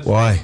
Why?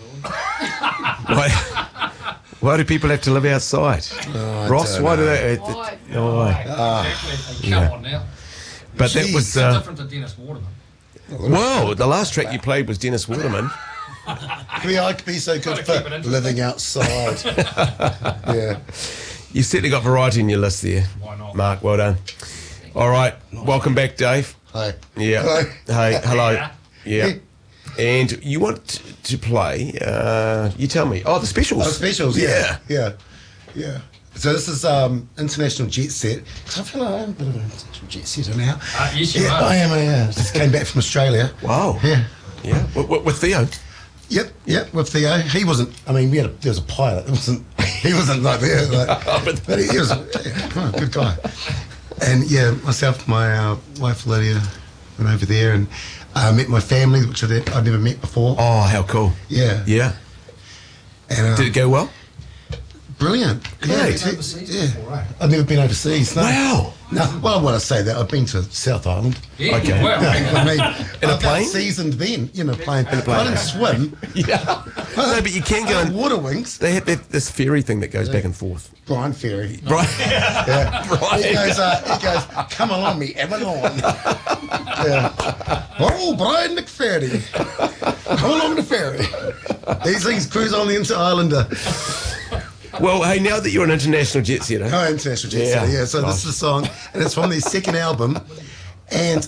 Why do people have to live outside? Ross, why do they? Why? Come on now. But that was different to Dennis Waterman. well. The last track you played was Dennis Waterman. I could be so good for living outside. Yeah. You certainly got variety in your list there. Why not? Mark? Well done. All right, welcome back, Dave. Hi. Yeah. Hello. Hey, hello. Yeah. Yeah. And you want to play? You tell me. Oh, the specials. Oh, specials. Yeah. So this is International Jet Set. Because I feel like I'm a bit of an international jet setter now. Yes, you are. I am. Just came back from Australia. Wow. Yeah. Yeah. With Theo. Yep. With Theo, he wasn't. I mean, there was a pilot. He wasn't like there. But he was a good guy. And yeah, myself, my wife Lydia, went over there and met my family, which I'd never met before. Oh, how cool. Yeah. Yeah. And Did it go well? brilliant. Great. Yeah. I've never been overseas. No. Wow. No. Well, when I say that, I've been to South Island. Yeah, Okay. well, I mean, In a I got plane? seasoned then, playing. I didn't swim. Yeah. No, but you can go I had and water wings. they have this ferry thing that goes back and forth. Brian Ferry. Right. Yeah. Right. He goes, come along me, Avalon. Yeah. Oh, Brian McFerry. Come along the ferry. These things cruise on the Inter-Islander. Well, hey, now that you're an international jet setter, Oh, International Jet Setter, yeah. So this is a song, and it's from their second album, and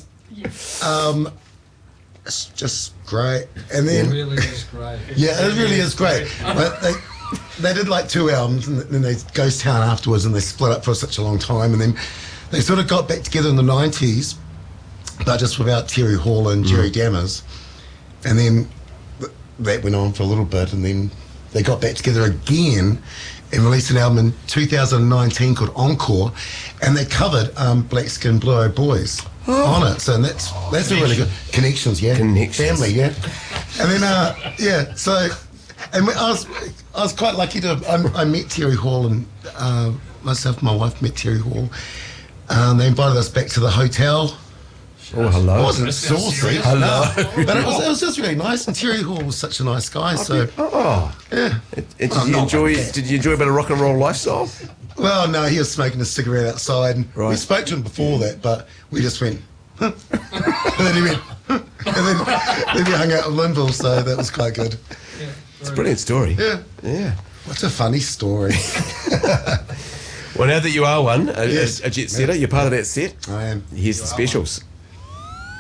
it's just great. And it then, really is great. yeah, it really is great. But they did like 2 albums, and then they Ghost Town afterwards, and they split up for such a long time, and then they sort of got back together in the 90s, but just without Terry Hall and Jerry Dammers, and then that went on for a little bit, and then they got back together again and released an album in 2019 called Encore, and they covered Black Skin Blue Eyed Boys on it. So and that's a really good connections, yeah. Connections. Family, yeah. And then yeah, so and I was quite lucky to I met Terry Hall, and myself and my wife met Terry Hall. They invited us back to the hotel. oh, hello. It wasn't saucy. Hello. No. But it was just really nice, and Terry Hall was such a nice guy. So yeah. Did you enjoy a bit of rock and roll lifestyle? Well, no, he was smoking a cigarette outside. And Right. we spoke to him before that, but we just went, huh. And then he went, huh. And then we hung out with Linville, so that was quite good. It's a brilliant story. Yeah. Yeah. What's a funny story? Well, now that you are one, a Yes. jet setter, you're part of that set. I am. Here's the specials.